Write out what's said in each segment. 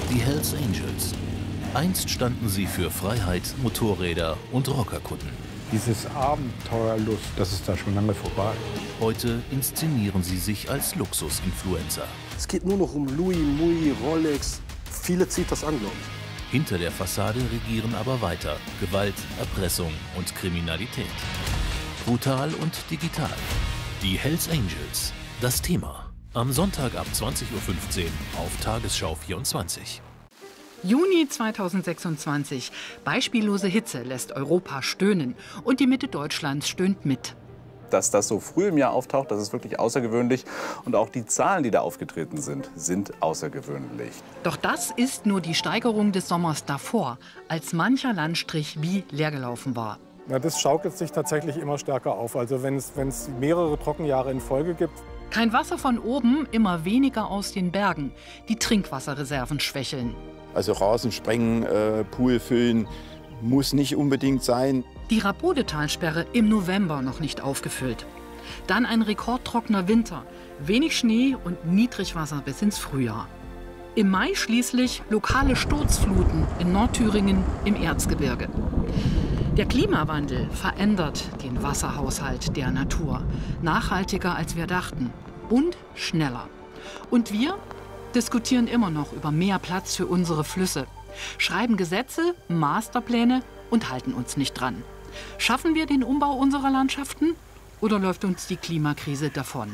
Die Hells Angels. Einst standen sie für Freiheit, Motorräder und Rockerkutten. Dieses Abenteuerlust, das ist da schon lange vorbei. Heute inszenieren sie sich als Luxusinfluencer. Es geht nur noch um Louis, Mui, Rolex. Viele zieht das an, glaube ich. Hinter der Fassade regieren aber weiter Gewalt, Erpressung und Kriminalität. Brutal und digital. Die Hells Angels. Das Thema. Am Sonntag ab 20:15 Uhr auf Tagesschau 24. Juni 2026. Beispiellose Hitze lässt Europa stöhnen. Und die Mitte Deutschlands stöhnt mit. Dass das so früh im Jahr auftaucht, das ist wirklich außergewöhnlich. Und auch die Zahlen, die da aufgetreten sind, sind außergewöhnlich. Doch das ist nur die Steigerung des Sommers davor, als mancher Landstrich wie leergelaufen war. Ja, das schaukelt sich tatsächlich immer stärker auf. Also wenn es mehrere Trockenjahre in Folge gibt. Kein Wasser von oben, immer weniger aus den Bergen. Die Trinkwasserreserven schwächeln. Also Rasen sprengen, Pool füllen, muss nicht unbedingt sein. Die Rapodetalsperre im November noch nicht aufgefüllt. Dann ein rekordtrockener Winter, wenig Schnee und Niedrigwasser bis ins Frühjahr. Im Mai schließlich lokale Sturzfluten in Nordthüringen im Erzgebirge. Der Klimawandel verändert den Wasserhaushalt der Natur. Nachhaltiger, als wir dachten. Und schneller. Und wir diskutieren immer noch über mehr Platz für unsere Flüsse. Schreiben Gesetze, Masterpläne und halten uns nicht dran. Schaffen wir den Umbau unserer Landschaften oder läuft uns die Klimakrise davon?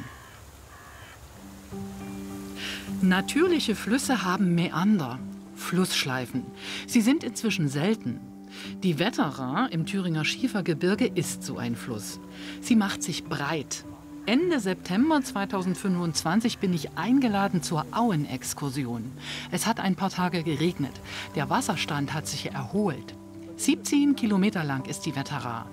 Natürliche Flüsse haben Mäander, Flussschleifen. Sie sind inzwischen selten. Die Wetterer im Thüringer Schiefergebirge ist so ein Fluss. Sie macht sich breit. Ende September 2025 bin ich eingeladen zur Auen-Exkursion. Es hat ein paar Tage geregnet. Der Wasserstand hat sich erholt. 17 Kilometer lang ist die Wetterer.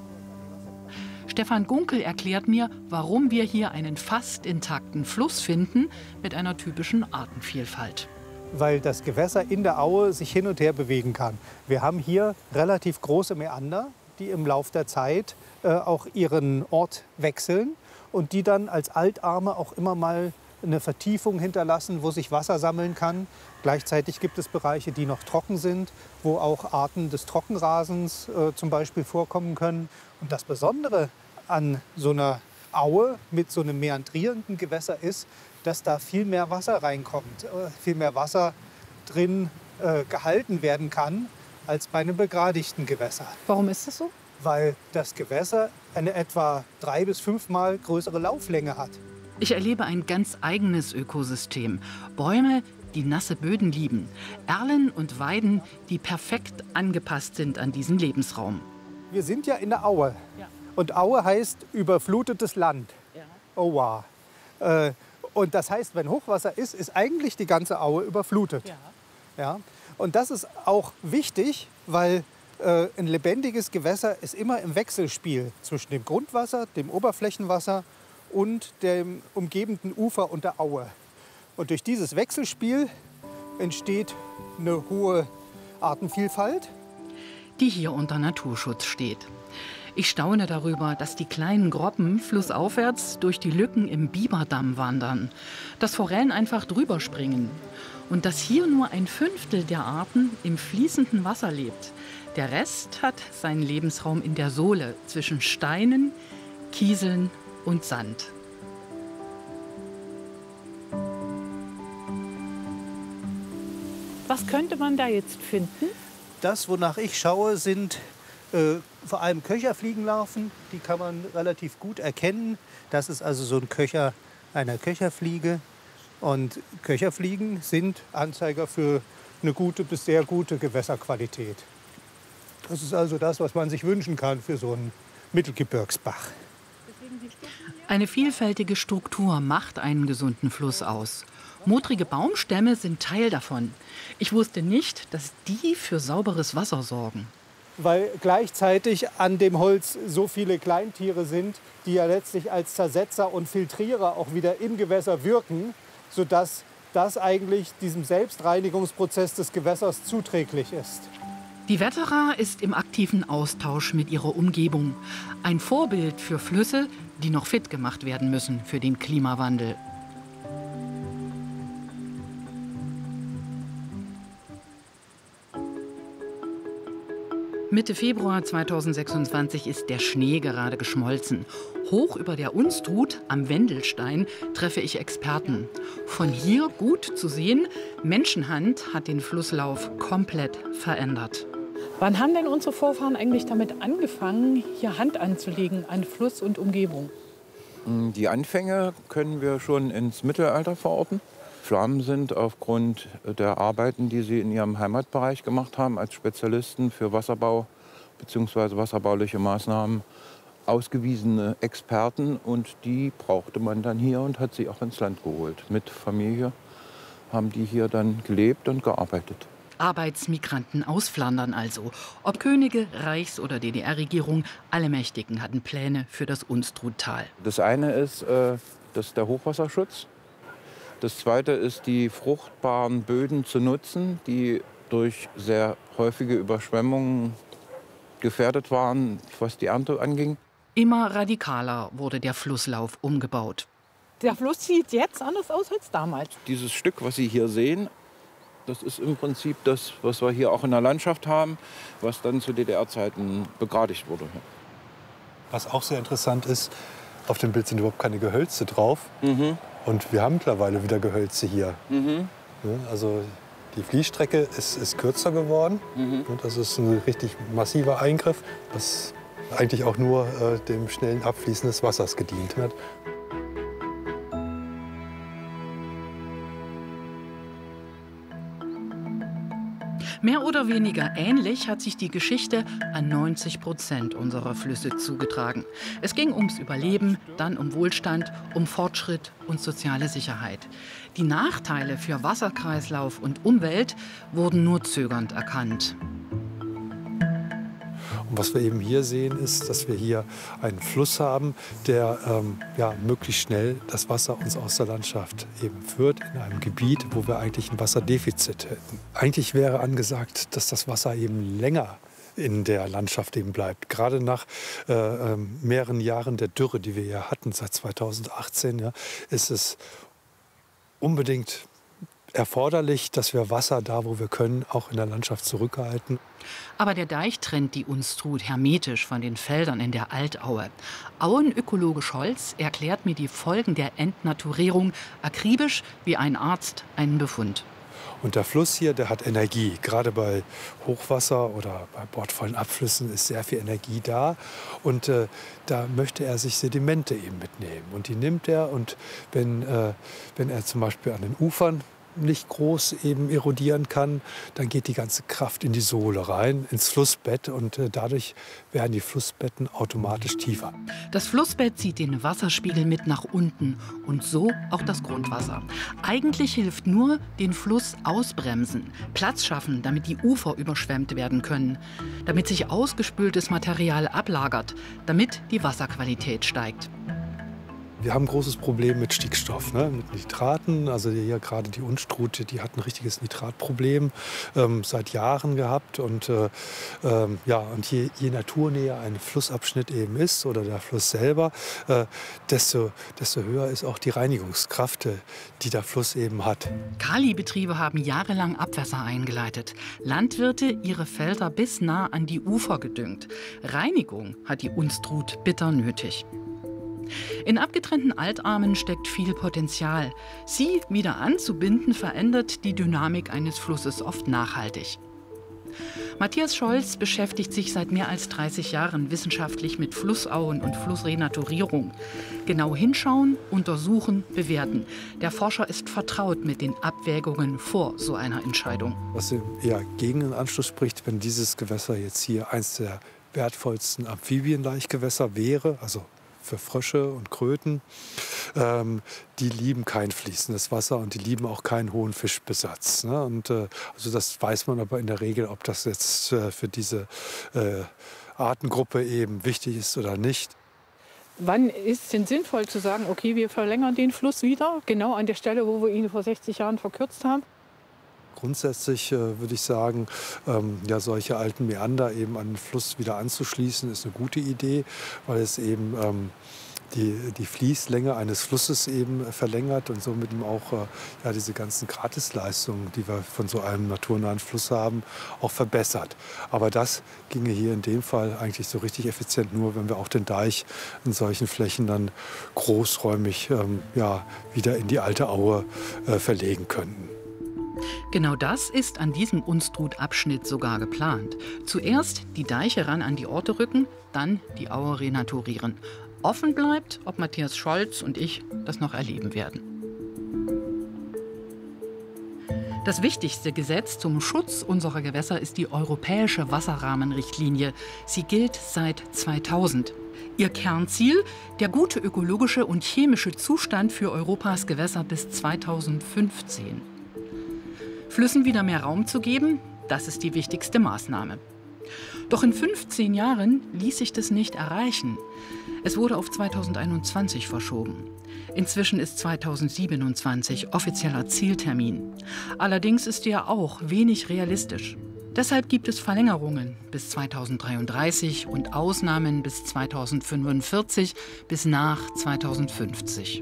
Stefan Gunkel erklärt mir, warum wir hier einen fast intakten Fluss finden mit einer typischen Artenvielfalt. Weil das Gewässer in der Aue sich hin und her bewegen kann. Wir haben hier relativ große Mäander, die im Lauf der Zeit auch ihren Ort wechseln und die dann als Altarme auch immer mal eine Vertiefung hinterlassen, wo sich Wasser sammeln kann. Gleichzeitig gibt es Bereiche, die noch trocken sind, wo auch Arten des Trockenrasens zum Beispiel vorkommen können. Und das Besondere an so einer Aue mit so einem mäandrierenden Gewässer ist, dass da viel mehr Wasser reinkommt, viel mehr Wasser drin gehalten werden kann als bei einem begradigten Gewässer. Warum ist das so? Weil das Gewässer eine etwa 3- bis 5-mal größere Lauflänge hat. Ich erlebe ein ganz eigenes Ökosystem. Bäume, die nasse Böden lieben. Erlen und Weiden, die perfekt angepasst sind an diesen Lebensraum. Wir sind ja in der Aue. Ja. Und Aue heißt überflutetes Land. Ja. Oua. Und das heißt, wenn Hochwasser ist, ist eigentlich die ganze Aue überflutet. Ja. Ja? Und das ist auch wichtig, weil ein lebendiges Gewässer ist immer im Wechselspiel zwischen dem Grundwasser, dem Oberflächenwasser und dem umgebenden Ufer und der Aue. Und durch dieses Wechselspiel entsteht eine hohe Artenvielfalt, die hier unter Naturschutz steht. Ich staune darüber, dass die kleinen Groppen flussaufwärts durch die Lücken im Biberdamm wandern, dass Forellen einfach drüber springen und dass hier nur ein Fünftel der Arten im fließenden Wasser lebt. Der Rest hat seinen Lebensraum in der Sohle zwischen Steinen, Kieseln und Sand. Was könnte man da jetzt finden? Das, wonach ich schaue, sind vor allem Köcherfliegenlarven. Die kann man relativ gut erkennen. Das ist also so ein Köcher einer Köcherfliege. Und Köcherfliegen sind Anzeiger für eine gute bis sehr gute Gewässerqualität. Das ist also das, was man sich wünschen kann für so einen Mittelgebirgsbach. Eine vielfältige Struktur macht einen gesunden Fluss aus. Modrige Baumstämme sind Teil davon. Ich wusste nicht, dass die für sauberes Wasser sorgen. Weil gleichzeitig an dem Holz so viele Kleintiere sind, die ja letztlich als Zersetzer und Filtrierer auch wieder im Gewässer wirken, sodass das eigentlich diesem Selbstreinigungsprozess des Gewässers zuträglich ist. Die Wetterer ist im aktiven Austausch mit ihrer Umgebung. Ein Vorbild für Flüsse, die noch fit gemacht werden müssen für den Klimawandel. Mitte Februar 2026 ist der Schnee gerade geschmolzen. Hoch über der Unstrut am Wendelstein treffe ich Experten. Von hier gut zu sehen, Menschenhand hat den Flusslauf komplett verändert. Wann haben denn unsere Vorfahren eigentlich damit angefangen, hier Hand anzulegen an Fluss und Umgebung? Die Anfänge können wir schon ins Mittelalter verorten. Schwaben sind aufgrund der Arbeiten, die sie in ihrem Heimatbereich gemacht haben, als Spezialisten für Wasserbau bzw. wasserbauliche Maßnahmen, ausgewiesene Experten. Und die brauchte man dann hier und hat sie auch ins Land geholt. Mit Familie haben die hier dann gelebt und gearbeitet. Arbeitsmigranten aus Flandern also. Ob Könige, Reichs- oder DDR-Regierung, alle Mächtigen hatten Pläne für das Unstruttal. Das eine ist, das ist der Hochwasserschutz. Das zweite ist, die fruchtbaren Böden zu nutzen, die durch sehr häufige Überschwemmungen gefährdet waren, was die Ernte anging. Immer radikaler wurde der Flusslauf umgebaut. Der Fluss sieht jetzt anders aus als damals. Dieses Stück, was Sie hier sehen, das ist im Prinzip das, was wir hier auch in der Landschaft haben, was dann zu DDR-Zeiten begradigt wurde. Was auch sehr interessant ist, auf dem Bild sind überhaupt keine Gehölze drauf. Und wir haben mittlerweile wieder Gehölze hier. Also die Fließstrecke ist kürzer geworden. Und das ist ein richtig massiver Eingriff, das eigentlich auch nur dem schnellen Abfließen des Wassers gedient hat. Mehr oder weniger ähnlich hat sich die Geschichte an 90% unserer Flüsse zugetragen. Es ging ums Überleben, dann um Wohlstand, um Fortschritt und soziale Sicherheit. Die Nachteile für Wasserkreislauf und Umwelt wurden nur zögernd erkannt. Und was wir eben hier sehen, ist, dass wir hier einen Fluss haben, der möglichst schnell das Wasser uns aus der Landschaft eben führt, in einem Gebiet, wo wir eigentlich ein Wasserdefizit hätten. Eigentlich wäre angesagt, dass das Wasser eben länger in der Landschaft eben bleibt. Gerade nach mehreren Jahren der Dürre, die wir hier hatten, seit 2018, ist es unbedingt erforderlich, dass wir Wasser da, wo wir können, auch in der Landschaft zurückhalten. Aber der Deich trennt die Unstrut hermetisch von den Feldern in der Altaue. Auenökologe Scholz erklärt mir die Folgen der Entnaturierung akribisch wie ein Arzt einen Befund. Und der Fluss hier, der hat Energie. Gerade bei Hochwasser oder bei bordvollen Abflüssen ist sehr viel Energie da. Und da möchte er sich Sedimente eben mitnehmen. Und die nimmt er. Und wenn er zum Beispiel an den Ufern nicht groß eben erodieren kann, dann geht die ganze Kraft in die Sohle rein, ins Flussbett. Und dadurch werden die Flussbetten automatisch tiefer. Das Flussbett zieht den Wasserspiegel mit nach unten und so auch das Grundwasser. Eigentlich hilft nur den Fluss ausbremsen, Platz schaffen, damit die Ufer überschwemmt werden können, damit sich ausgespültes Material ablagert, damit die Wasserqualität steigt. Wir haben ein großes Problem mit Stickstoff, mit Nitraten. Also hier gerade die Unstrut, die hat ein richtiges Nitratproblem seit Jahren gehabt. Und, und je naturnäher ein Flussabschnitt eben ist oder der Fluss selber, desto höher ist auch die Reinigungskraft, die der Fluss eben hat. Kalibetriebe haben jahrelang Abwässer eingeleitet. Landwirte ihre Felder bis nah an die Ufer gedüngt. Reinigung hat die Unstrut bitter nötig. In abgetrennten Altarmen steckt viel Potenzial. Sie wieder anzubinden, verändert die Dynamik eines Flusses oft nachhaltig. Matthias Scholz beschäftigt sich seit mehr als 30 Jahren wissenschaftlich mit Flussauen und Flussrenaturierung. Genau hinschauen, untersuchen, bewerten. Der Forscher ist vertraut mit den Abwägungen vor so einer Entscheidung. Was eher gegen den Anschluss spricht, wenn dieses Gewässer jetzt hier eins der wertvollsten Amphibienlaichgewässer wäre, also für Frösche und Kröten, die lieben kein fließendes Wasser und die lieben auch keinen hohen Fischbesatz. Und, also das weiß man aber in der Regel, ob das jetzt für diese Artengruppe eben wichtig ist oder nicht. Wann ist es denn sinnvoll zu sagen, okay, wir verlängern den Fluss wieder, genau an der Stelle, wo wir ihn vor 60 Jahren verkürzt haben? Grundsätzlich würde ich sagen, solche alten Mäander eben an den Fluss wieder anzuschließen, ist eine gute Idee, weil es eben die Fließlänge eines Flusses eben verlängert und somit auch ja, diese ganzen Gratisleistungen, die wir von so einem naturnahen Fluss haben, auch verbessert. Aber das ginge hier in dem Fall eigentlich so richtig effizient nur, wenn wir auch den Deich in solchen Flächen dann großräumig ja, wieder in die alte Aue verlegen könnten. Genau das ist an diesem Unstrut-Abschnitt sogar geplant. Zuerst die Deiche ran an die Orte rücken, dann die Aue renaturieren. Offen bleibt, ob Matthias Scholz und ich das noch erleben werden. Das wichtigste Gesetz zum Schutz unserer Gewässer ist die Europäische Wasserrahmenrichtlinie. Sie gilt seit 2000. Ihr Kernziel: der gute ökologische und chemische Zustand für Europas Gewässer bis 2015. Flüssen wieder mehr Raum zu geben, das ist die wichtigste Maßnahme. Doch in 15 Jahren ließ sich das nicht erreichen. Es wurde auf 2021 verschoben. Inzwischen ist 2027 offizieller Zieltermin. Allerdings ist er auch wenig realistisch. Deshalb gibt es Verlängerungen bis 2033 und Ausnahmen bis 2045 bis nach 2050.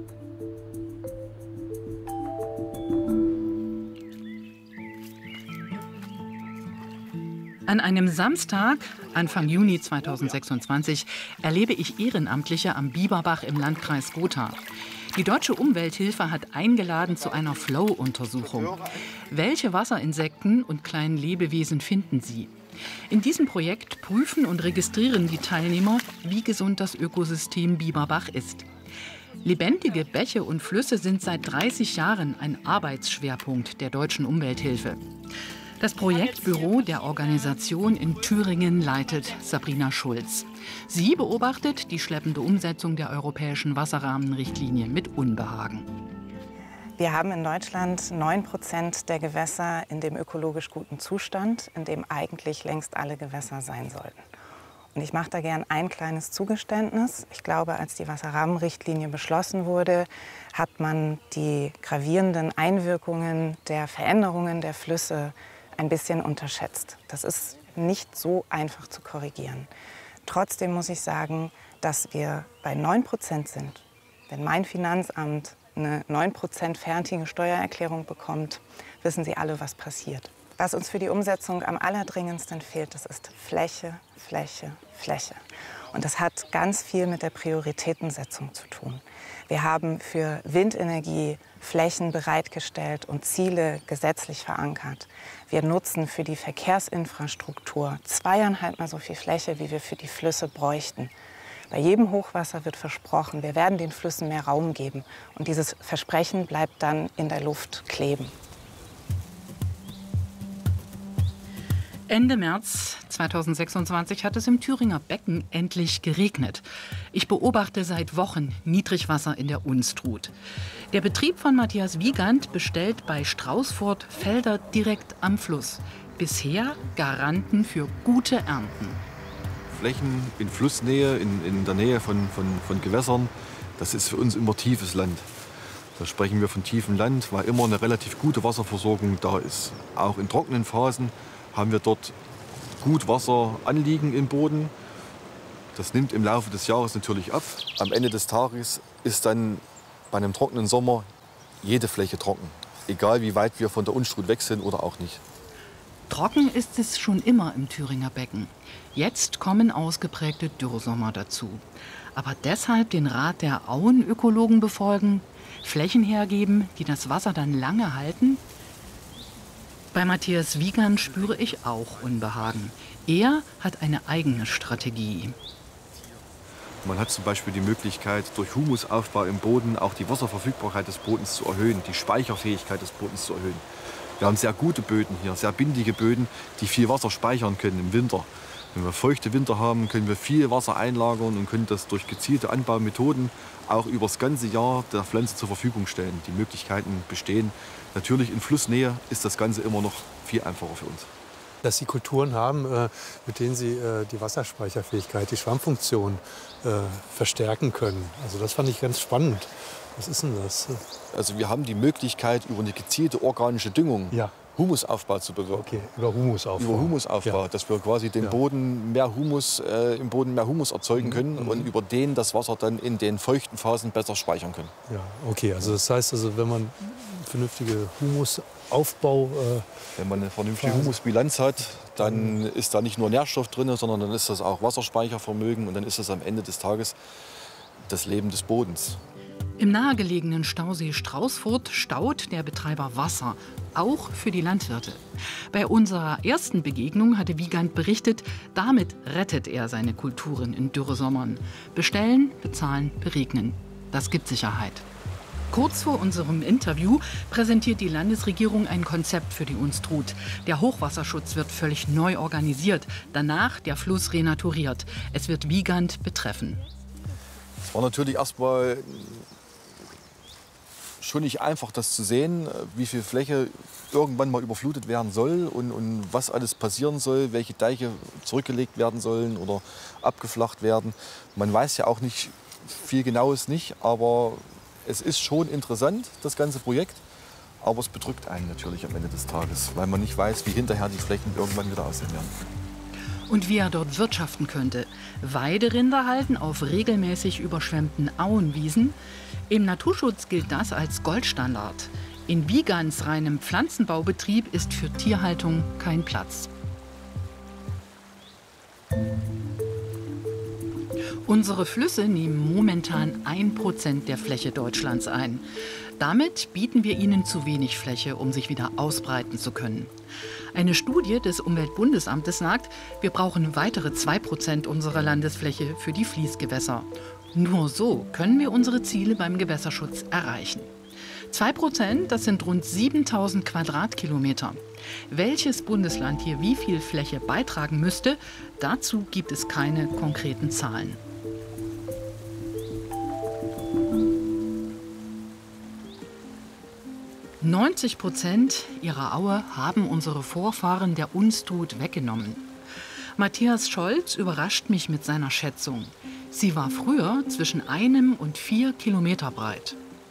An einem Samstag, Anfang Juni 2026, erlebe ich Ehrenamtliche am Bieberbach im Landkreis Gotha. Die Deutsche Umwelthilfe hat eingeladen zu einer Flow-Untersuchung. Welche Wasserinsekten und kleinen Lebewesen finden sie? In diesem Projekt prüfen und registrieren die Teilnehmer, wie gesund das Ökosystem Bieberbach ist. Lebendige Bäche und Flüsse sind seit 30 Jahren ein Arbeitsschwerpunkt der Deutschen Umwelthilfe. Das Projektbüro der Organisation in Thüringen leitet Sabrina Schulz. Sie beobachtet die schleppende Umsetzung der Europäischen Wasserrahmenrichtlinie mit Unbehagen. Wir haben in Deutschland 9% der Gewässer in dem ökologisch guten Zustand, in dem eigentlich längst alle Gewässer sein sollten. Und ich mache da gern ein kleines Zugeständnis. Ich glaube, als die Wasserrahmenrichtlinie beschlossen wurde, hat man die gravierenden Einwirkungen der Veränderungen der Flüsse ein bisschen unterschätzt. Das ist nicht so einfach zu korrigieren. Trotzdem muss ich sagen, dass wir bei 9% sind. Wenn mein Finanzamt eine 9% fertige Steuererklärung bekommt, wissen Sie alle, was passiert. Was uns für die Umsetzung am allerdringendsten fehlt, das ist Fläche, Fläche, Fläche. Und das hat ganz viel mit der Prioritätensetzung zu tun. Wir haben für Windenergie Flächen bereitgestellt und Ziele gesetzlich verankert. Wir nutzen für die Verkehrsinfrastruktur 2,5-mal so viel Fläche, wie wir für die Flüsse bräuchten. Bei jedem Hochwasser wird versprochen, wir werden den Flüssen mehr Raum geben. Und dieses Versprechen bleibt dann in der Luft kleben. Ende März 2026 hat es im Thüringer Becken endlich geregnet. Ich beobachte seit Wochen Niedrigwasser in der Unstrut. Der Betrieb von Matthias Wiegand bestellt bei Straußfurt Felder direkt am Fluss. Bisher Garanten für gute Ernten. Flächen in Flussnähe, in der Nähe von Gewässern, das ist für uns immer tiefes Land. Da sprechen wir von tiefem Land, weil immer eine relativ gute Wasserversorgung da ist. Auch in trockenen Phasen haben wir dort gut Wasser anliegen im Boden. Das nimmt im Laufe des Jahres natürlich ab. Am Ende des Tages ist dann bei einem trockenen Sommer jede Fläche trocken. Egal wie weit wir von der Unstrut weg sind oder auch nicht. Trocken ist es schon immer im Thüringer Becken. Jetzt kommen ausgeprägte Dürrsommer dazu. Aber deshalb den Rat der Auenökologen befolgen, Flächen hergeben, die das Wasser dann lange halten? Bei Matthias Wiegand spüre ich auch Unbehagen. Er hat eine eigene Strategie. Man hat zum Beispiel die Möglichkeit, durch Humusaufbau im Boden auch die Wasserverfügbarkeit des Bodens zu erhöhen, die Speicherfähigkeit des Bodens zu erhöhen. Wir haben sehr gute Böden hier, sehr bindige Böden, die viel Wasser speichern können im Winter. Wenn wir feuchte Winter haben, können wir viel Wasser einlagern und können das durch gezielte Anbaumethoden auch über das ganze Jahr der Pflanze zur Verfügung stellen. Die Möglichkeiten bestehen. Natürlich in Flussnähe ist das Ganze immer noch viel einfacher für uns. dass sie Kulturen haben, mit denen sie die Wasserspeicherfähigkeit, die Schwammfunktion verstärken können. Also das fand ich ganz spannend. Was ist denn das? Also wir haben die Möglichkeit, über eine gezielte organische Düngung Humusaufbau zu bewirken. Okay, über Humusaufbau. Über Humusaufbau, dass wir quasi den Boden mehr Humus, im Boden mehr Humus erzeugen können und über den das Wasser dann in den feuchten Phasen besser speichern können. Ja, okay, also das heißt, also, wenn man vernünftige Humusaufbau... wenn man eine vernünftige Humusbilanz hat, dann ist da nicht nur Nährstoff drin, sondern dann ist das auch Wasserspeichervermögen und dann ist das am Ende des Tages das Leben des Bodens. Im nahegelegenen Stausee Straußfurt staut der Betreiber Wasser, auch für die Landwirte. Bei unserer ersten Begegnung hatte Wiegand berichtet, damit rettet er seine Kulturen in Dürresommern. Bestellen, bezahlen, beregnen. Das gibt Sicherheit. Kurz vor unserem Interview präsentiert die Landesregierung ein Konzept für die Unstrut. Der Hochwasserschutz wird völlig neu organisiert. Danach der Fluss renaturiert. Es wird Wiegand betreffen. Es war natürlich erstmal schon nicht einfach, das zu sehen, wie viel Fläche irgendwann mal überflutet werden soll und was alles passieren soll, welche Deiche zurückgelegt werden sollen oder abgeflacht werden. Man weiß ja auch nicht viel Genaues nicht, aber es ist schon interessant, das ganze Projekt. Aber es bedrückt einen natürlich am Ende des Tages, weil man nicht weiß, wie hinterher die Flächen irgendwann wieder aussehen werden. Und wie er dort wirtschaften könnte. Weiderinder halten auf regelmäßig überschwemmten Auenwiesen. Im Naturschutz gilt das als Goldstandard. In Wiegands reinem Pflanzenbaubetrieb ist für Tierhaltung kein Platz. Unsere Flüsse nehmen momentan 1% der Fläche Deutschlands ein. Damit bieten wir ihnen zu wenig Fläche, um sich wieder ausbreiten zu können. Eine Studie des Umweltbundesamtes sagt, wir brauchen weitere 2% unserer Landesfläche für die Fließgewässer. Nur so können wir unsere Ziele beim Gewässerschutz erreichen. 2%, das sind rund 7000 Quadratkilometer. Welches Bundesland hier wie viel Fläche beitragen müsste, dazu gibt es keine konkreten Zahlen. %90 ihrer Aue haben unsere Vorfahren der Unstrut weggenommen. Matthias Scholz überrascht mich mit seiner Schätzung. Sie war früher zwischen 1 und 4 Kilometer breit.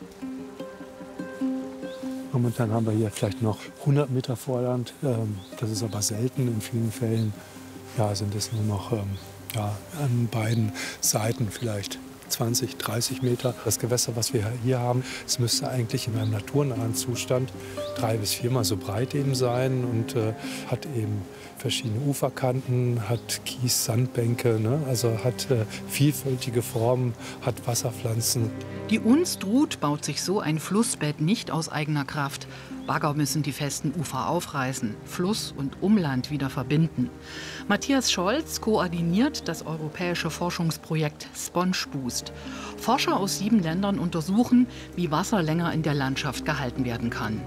Momentan haben wir hier vielleicht noch 100 Meter Vorland. Das ist aber selten. In vielen Fällen sind es nur noch an beiden Seiten vielleicht 20, 30 Meter. Das Gewässer, was wir hier haben, es müsste eigentlich in einem naturnahen Zustand 3- bis 4-mal so breit eben sein und hat eben verschiedene Uferkanten, hat Kies, Sandbänke, ne? Also hat vielfältige Formen, hat Wasserpflanzen. Die Unstrut baut sich so ein Flussbett nicht aus eigener Kraft. Bagger müssen die festen Ufer aufreißen, Fluss und Umland wieder verbinden. Matthias Scholz koordiniert das europäische Forschungsprojekt SpongeBoost. Forscher aus 7 Ländern untersuchen, wie Wasser länger in der Landschaft gehalten werden kann.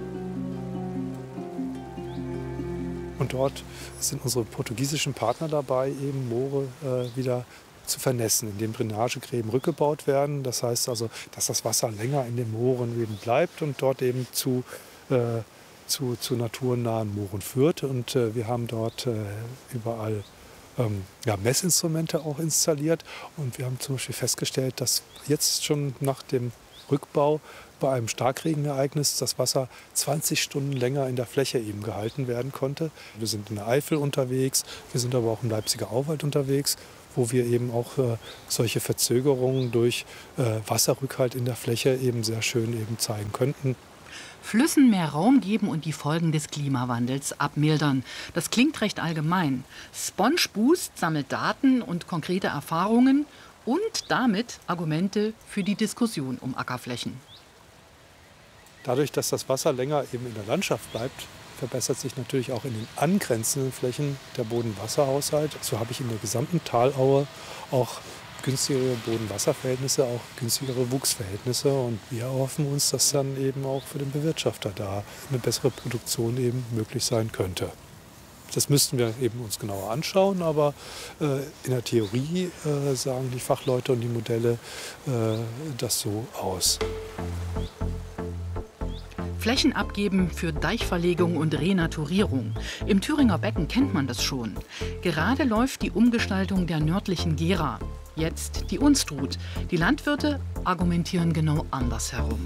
Und dort sind unsere portugiesischen Partner dabei, eben Moore wieder zu vernässen, indem Drainagegräben rückgebaut werden. Das heißt also, dass das Wasser länger in den Mooren eben bleibt und dort eben zu naturnahen Mooren führt. Und wir haben dort überall Messinstrumente auch installiert. Und wir haben zum Beispiel festgestellt, dass jetzt schon nach dem Rückbau bei einem Starkregenereignis das Wasser 20 Stunden länger in der Fläche eben gehalten werden konnte. Wir sind in der Eifel unterwegs, wir sind aber auch im Leipziger Auwald unterwegs, wo wir eben auch solche Verzögerungen durch Wasserrückhalt in der Fläche eben sehr schön eben zeigen könnten. Flüssen mehr Raum geben und die Folgen des Klimawandels abmildern. Das klingt recht allgemein. SpongeBoost sammelt Daten und konkrete Erfahrungen und damit Argumente für die Diskussion um Ackerflächen. Dadurch, dass das Wasser länger eben in der Landschaft bleibt, verbessert sich natürlich auch in den angrenzenden Flächen der Boden-Wasser-Haushalt. So habe ich in der gesamten Talaue auch günstigere Boden-Wasser-Verhältnisse, auch günstigere Wuchsverhältnisse. Und wir erhoffen uns, dass dann eben auch für den Bewirtschafter da eine bessere Produktion eben möglich sein könnte. Das müssten wir eben uns genauer anschauen, aber in der Theorie sagen die Fachleute und die Modelle das so aus. Flächen abgeben für Deichverlegung und Renaturierung. Im Thüringer Becken kennt man das schon. Gerade läuft die Umgestaltung der nördlichen Gera. Jetzt die Unstrut. Die Landwirte argumentieren genau andersherum.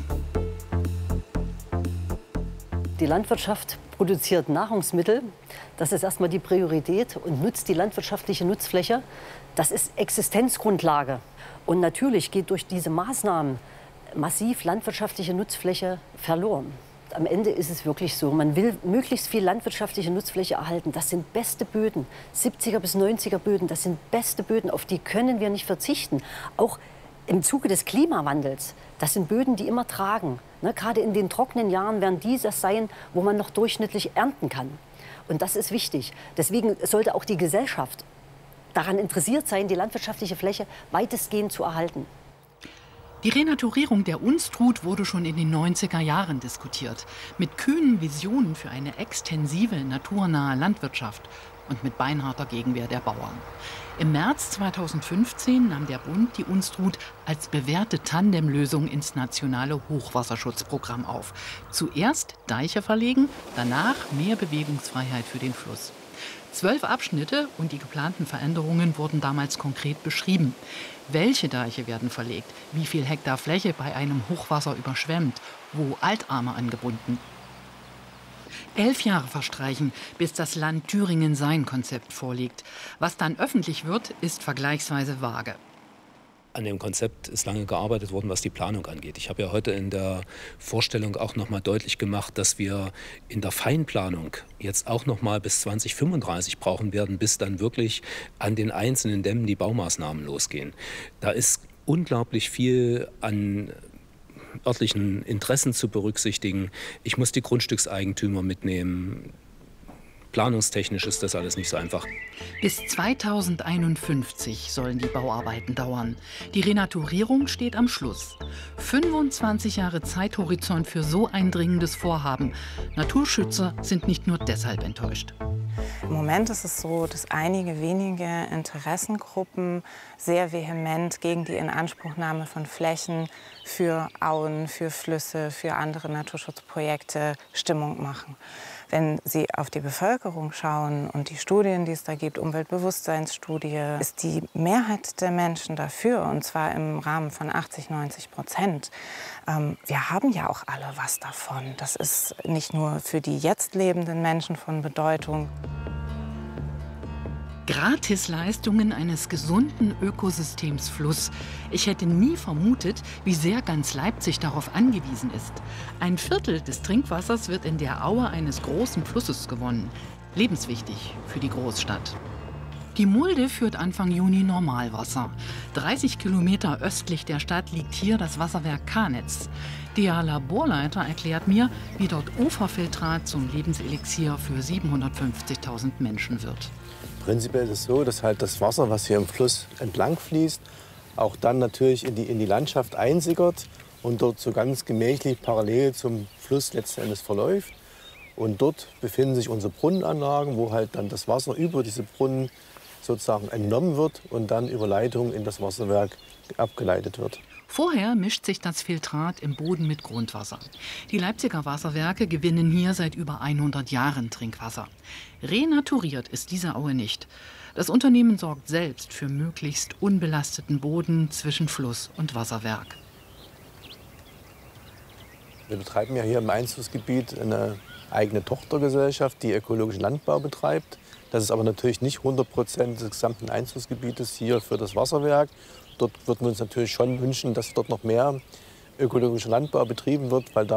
Die Landwirtschaft produziert Nahrungsmittel. Das ist erstmal die Priorität und nutzt die landwirtschaftliche Nutzfläche. Das ist Existenzgrundlage. Und natürlich geht durch diese Maßnahmen massiv landwirtschaftliche Nutzfläche verloren. Am Ende ist es wirklich so, man will möglichst viel landwirtschaftliche Nutzfläche erhalten. Das sind beste Böden, 70er bis 90er Böden, das sind beste Böden, auf die können wir nicht verzichten. Auch im Zuge des Klimawandels, das sind Böden, die immer tragen. Ne, gerade in den trockenen Jahren werden die das sein, wo man noch durchschnittlich ernten kann. Und das ist wichtig. Deswegen sollte auch die Gesellschaft daran interessiert sein, die landwirtschaftliche Fläche weitestgehend zu erhalten. Die Renaturierung der Unstrut wurde schon in den 90er Jahren diskutiert. Mit kühnen Visionen für eine extensive, naturnahe Landwirtschaft und mit beinharter Gegenwehr der Bauern. Im März 2015 nahm der Bund die Unstrut als bewährte Tandemlösung ins nationale Hochwasserschutzprogramm auf. Zuerst Deiche verlegen, danach mehr Bewegungsfreiheit für den Fluss. 12 Abschnitte und die geplanten Veränderungen wurden damals konkret beschrieben. Welche Deiche werden verlegt? Wie viel Hektar Fläche bei einem Hochwasser überschwemmt? Wo Altarme angebunden? 11 Jahre verstreichen, bis das Land Thüringen sein Konzept vorlegt. Was dann öffentlich wird, ist vergleichsweise vage. An dem Konzept ist lange gearbeitet worden, was die Planung angeht. Ich habe ja heute in der Vorstellung auch noch mal deutlich gemacht, dass wir in der Feinplanung jetzt auch noch mal bis 2035 brauchen werden, bis dann wirklich an den einzelnen Dämmen die Baumaßnahmen losgehen. Da ist unglaublich viel an örtlichen Interessen zu berücksichtigen. Ich muss die Grundstückseigentümer mitnehmen. Planungstechnisch ist das alles nicht so einfach. Bis 2051 sollen die Bauarbeiten dauern. Die Renaturierung steht am Schluss. 25 Jahre Zeithorizont für so ein dringendes Vorhaben. Naturschützer sind nicht nur deshalb enttäuscht. Im Moment ist es so, dass einige wenige Interessengruppen sehr vehement gegen die Inanspruchnahme von Flächen für Auen, für Flüsse, für andere Naturschutzprojekte Stimmung machen. Wenn Sie auf die Bevölkerung schauen und die Studien, die es da gibt, Umweltbewusstseinsstudie, ist die Mehrheit der Menschen dafür, und zwar im Rahmen von 80–90%. Wir haben ja auch alle was davon. Das ist nicht nur für die jetzt lebenden Menschen von Bedeutung. Gratisleistungen eines gesunden Ökosystems Fluss. Ich hätte nie vermutet, wie sehr ganz Leipzig darauf angewiesen ist. 1/4 des Trinkwassers wird in der Aue eines großen Flusses gewonnen. Lebenswichtig für die Großstadt. Die Mulde führt Anfang Juni Normalwasser. 30 Kilometer östlich der Stadt liegt hier das Wasserwerk Kanitz. Der Laborleiter erklärt mir, wie dort Uferfiltrat zum Lebenselixier für 750.000 Menschen wird. Prinzipiell ist es so, dass halt das Wasser, was hier im Fluss entlang fließt, auch dann natürlich in die Landschaft einsickert und dort so ganz gemächlich parallel zum Fluss letzten Endes verläuft. Und dort befinden sich unsere Brunnenanlagen, wo halt dann das Wasser über diese Brunnen sozusagen entnommen wird und dann über Leitung in das Wasserwerk abgeleitet wird. Vorher mischt sich das Filtrat im Boden mit Grundwasser. Die Leipziger Wasserwerke gewinnen hier seit über 100 Jahren Trinkwasser. Renaturiert ist diese Aue nicht. Das Unternehmen sorgt selbst für möglichst unbelasteten Boden zwischen Fluss und Wasserwerk. Wir betreiben ja hier im Einzugsgebiet eine eigene Tochtergesellschaft, die ökologischen Landbau betreibt. Das ist aber natürlich nicht 100% des gesamten Einzugsgebietes hier für das Wasserwerk. Dort würden wir uns natürlich schon wünschen, dass dort noch mehr ökologischer Landbau betrieben wird, weil da